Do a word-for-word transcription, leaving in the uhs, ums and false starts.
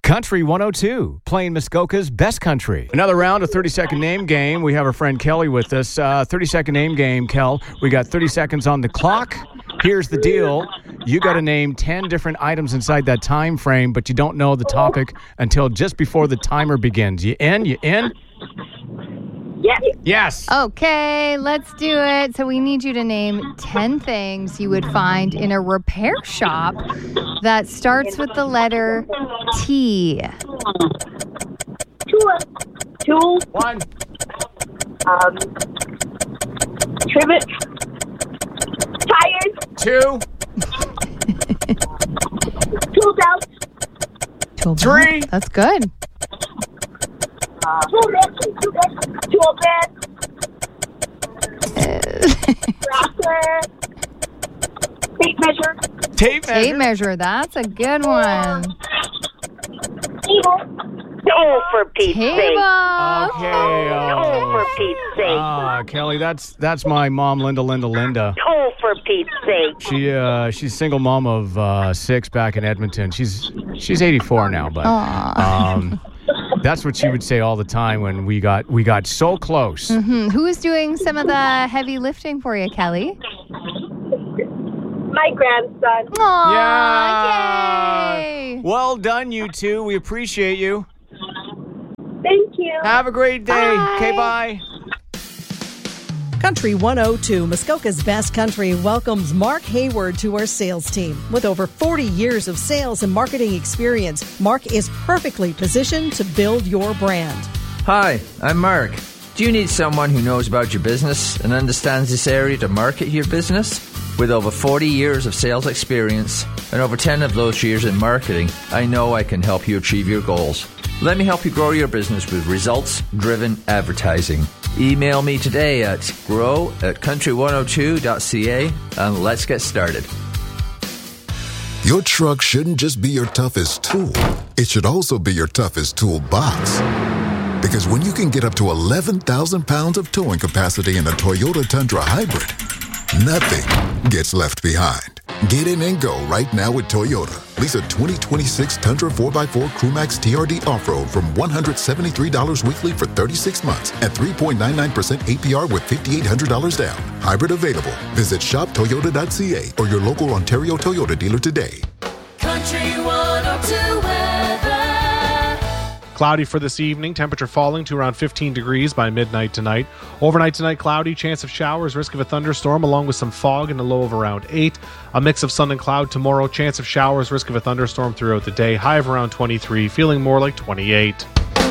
Country one oh two, playing Muskoka's best country. Another round of thirty-second name game. We have our friend Kelly with us. Uh, thirty-second name game, Kel. We got thirty seconds on the clock. Here's the deal. You got to name ten different items inside that time frame, but you don't know the topic until just before the timer begins. You in? You in? Yes. Yes. Okay, let's do it. So we need you to name ten things you would find in a repair shop that starts with the letter T. Tool. Tool. One. Um. Trivet. Tires. Two. Tool belt. Tool belt. Three. That's good. Uh, tool belt. Tool belt. Tool belt. Rocker. Tape measure. Tape measure. Tape measure. That's a good one. Table. Oh, for Pete's Table. sake. Okay. Oh, for Pete's sake. Ah, Kelly, that's that's my mom, Linda, Linda, Linda. Oh, for Pete's sake. She uh, she's single mom of uh, six back in Edmonton. She's she's eighty-four now, but um, that's what she would say all the time when we got we got so close. Mm-hmm. Who is doing some of the heavy lifting for you, Kelly? My grandson. Aww, Yeah. yay! Well done, you two. We appreciate you. Thank you. Have a great day. Bye. Okay, bye. Country one oh two, Muskoka's best country, welcomes Mark Hayward to our sales team. With over forty years of sales and marketing experience, Mark is perfectly positioned to build your brand. Hi, I'm Mark. Do you need someone who knows about your business and understands this area to market your business? With over forty years of sales experience and over ten of those years in marketing, I know I can help you achieve your goals. Let me help you grow your business with results-driven advertising. Email me today at grow at country one oh two dot c a and let's get started. Your truck shouldn't just be your toughest tool. It should also be your toughest toolbox. Because when you can get up to eleven thousand pounds of towing capacity in a Toyota Tundra Hybrid, nothing gets left behind. Get in and go right now with Toyota. Lease a twenty twenty-six Tundra four by four Crewmax T R D Off-Road from one hundred seventy-three dollars weekly for thirty-six months at three point nine nine percent A P R with five thousand eight hundred dollars down. Hybrid available. Visit shop toyota dot c a or your local Ontario Toyota dealer today. Country one oh two weather. Cloudy for this evening, temperature falling to around fifteen degrees by midnight tonight. Overnight tonight, cloudy, chance of showers, risk of a thunderstorm along with some fog and a low of around eight. A mix of sun and cloud tomorrow, chance of showers, risk of a thunderstorm throughout the day, high of around twenty-three, feeling more like twenty-eight.